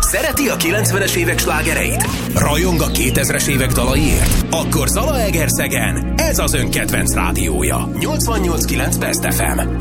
Szereti a 90-es évek slágereit? Rajong a 2000-es évek dalaiért? Akkor Zalaegerszegen ez az ön kedvenc rádiója. 88.9 Best FM.